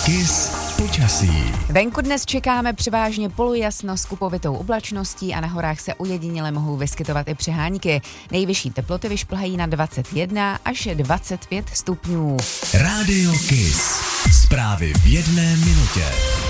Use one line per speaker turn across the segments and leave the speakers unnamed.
Kiss počasí.
Venku dnes čekáme převážně polojasno s kupovitou oblačností a na horách se ojediněle mohou vyskytovat i přehánky. Nejvyšší teploty vyšplhají na 21 až 25 stupňů.
Rádio Kiss. Zprávy v 1 minutě.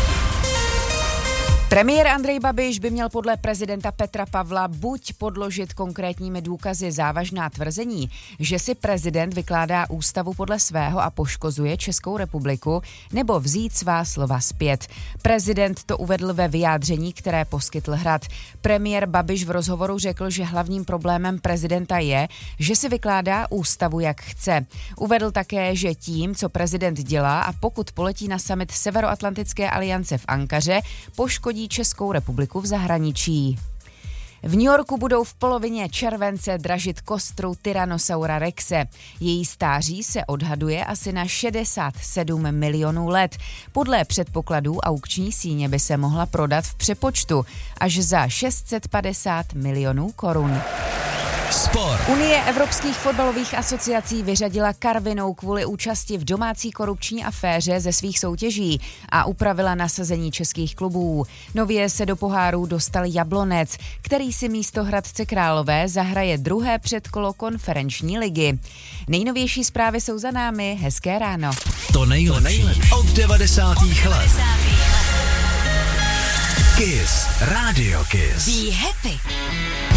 Premiér Andrej Babiš by měl podle prezidenta Petra Pavla buď podložit konkrétními důkazy závažná tvrzení, že si prezident vykládá ústavu podle svého a poškozuje Českou republiku, nebo vzít svá slova zpět. Prezident to uvedl ve vyjádření, které poskytl Hrad. Premiér Babiš v rozhovoru řekl, že hlavním problémem prezidenta je, že si vykládá ústavu jak chce. Uvedl také, že tím, co prezident dělá a pokud poletí na summit Severoatlantické aliance v Ankaře, poškodí Českou republiku v zahraničí. V New Yorku budou v polovině července dražit kostru Tyrannosaura rexe. Její stáří se odhaduje asi na 67 milionů let. Podle předpokladů aukční síně by se mohla prodat v přepočtu až za 650 milionů korun.
Sport.
Unie evropských fotbalových asociací vyřadila Karvinou kvůli účasti v domácí korupční aféře ze svých soutěží a upravila nasazení českých klubů. Nově se do pohárů dostal Jablonec, který si místo Hradce Králové zahraje druhé předkolo konferenční ligy. Nejnovější zprávy jsou za námi. Hezké ráno.
To nejlepší od 90. let. Kiss. Rádio Kiss.
Be happy.